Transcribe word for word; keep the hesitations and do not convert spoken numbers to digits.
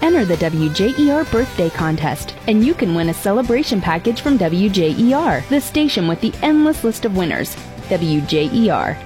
Enter the W J E R Birthday Contest, and you can win a celebration package from W J E R, the station with the endless list of winners. W J E R,